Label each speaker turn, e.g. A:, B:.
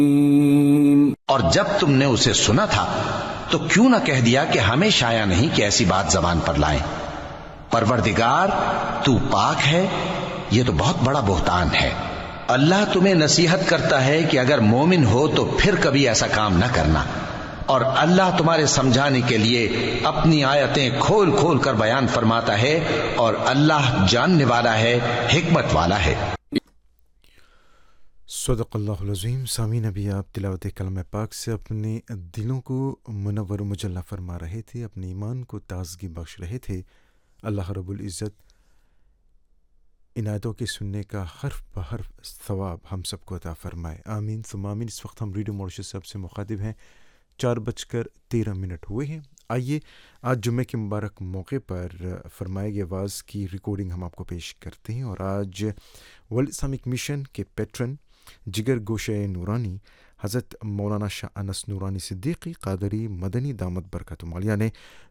A: اور جب تم نے اسے سنا تھا تو کیوں نہ کہہ دیا کہ ہمیں شایع نہیں کہ ایسی بات زبان پر لائیں؟ پروردگار تو پاک ہے، یہ تو بہت بڑا بہتان ہے۔ اللہ تمہیں نصیحت کرتا ہے کہ اگر مومن ہو تو پھر کبھی ایسا کام نہ کرنا، اور اللہ تمہارے سمجھانے کے لیے اپنی آیتیں کھول کھول کر بیان فرماتا ہے، اور اللہ جاننے والا ہے، حکمت والا ہے۔
B: صدق اللہ العظیم۔ سامعین، ابھی آپ تلاوت کلام پاک سے اپنے دلوں کو منور و مجلہ فرما رہے تھے، اپنے ایمان کو تازگی بخش رہے تھے۔ اللہ رب العزت ان آیتوں کے سننے کا حرف بحرف ثواب ہم سب کو عطا فرمائے، آمین ثم آمین۔ اس وقت ہم ریڈیو ماریشس سے مخاطب ہیں، 4:13 ہوئے ہیں۔ آئیے آج جمعے کے مبارک موقع پر فرمائے گئے واز کی ریکارڈنگ ہم آپ کو پیش کرتے ہیں، اور آج ورلڈ اسلامک مشن کے پیٹرن جگر گوشہ نورانی حضرت مولانا شاہ انس نورانی صدیقی قادری مدنی دامت برکاتہ عالیہ نے